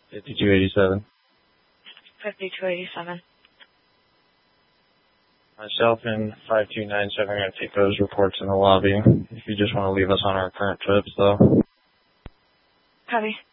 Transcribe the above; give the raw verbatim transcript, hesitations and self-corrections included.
fifty-two eighty-seven. fifty-two eighty-seven. Myself and five two nine seven are going to take those reports in the lobby. If you just want to leave us on our current trips, though. Copy.